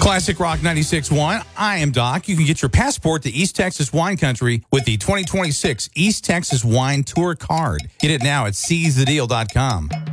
Classic Rock 96.1. I am Doc. You can get your passport to East Texas wine country with the 2026 East Texas Wine Tour card. Get it now at seizethedeal.com.